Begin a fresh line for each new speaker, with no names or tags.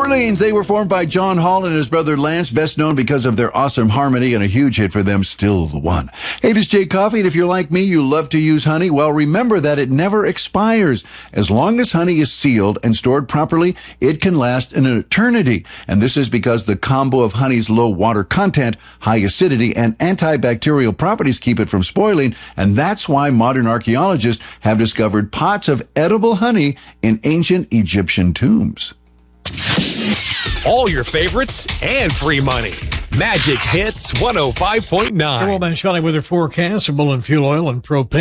Orleans, they were formed by John Hall and his brother Lance, best known because of their awesome harmony, and a huge hit for them, Still the One. Hey, this is Jay Coffee, and if you're like me, you love to use honey, well, remember that it never expires. As long as honey is sealed and stored properly, it can last an eternity. And this is because the combo of honey's low water content, high acidity, and antibacterial properties keep it from spoiling, and that's why modern archaeologists have discovered pots of edible honey in ancient Egyptian tombs.
All your favorites and free money. Magic Hits 105.9.
Well, then, Shelley, weather forecast, fuel oil and propane.